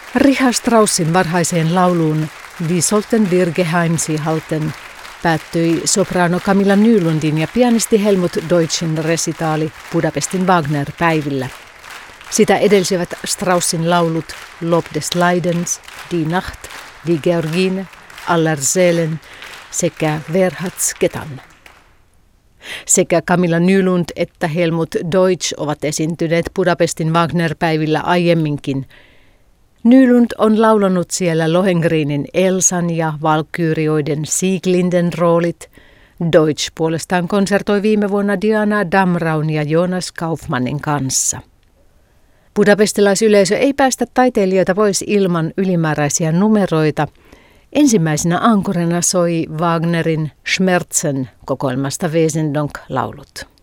Richard Straussin varhaiseen lauluun Vi sollten dir geheim sie halten päättyi sopraano Camilla Nylundin ja pianisti Helmut Deutschin resitaali Budapestin Wagner-päivillä. Sitä edelsivät Straussin laulut Lob des Leidens, Die Nacht, Die Georgine, Aller Seelen sekä Wer hat's getan. Sekä Camilla Nylund että Helmut Deutsch ovat esiintyneet Budapestin Wagner-päivillä aiemminkin. Nylund on laulanut siellä Lohengrinin Elsan ja valkyrioiden Sieglinden roolit. Deutsch puolestaan konsertoi viime vuonna Diana Damraun ja Jonas Kaufmannin kanssa. Budapestilaisyleisö ei päästä taiteilijoita pois ilman ylimääräisiä numeroita. Ensimmäisenä ankurina soi Wagnerin Schmerzen kokoelmasta Wesendonck-laulut.